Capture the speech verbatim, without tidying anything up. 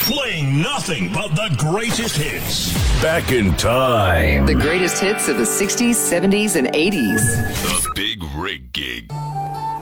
Playing nothing but the greatest hits. Back in time. The greatest hits of the sixties, seventies, and eighties. The Big Rig Gig.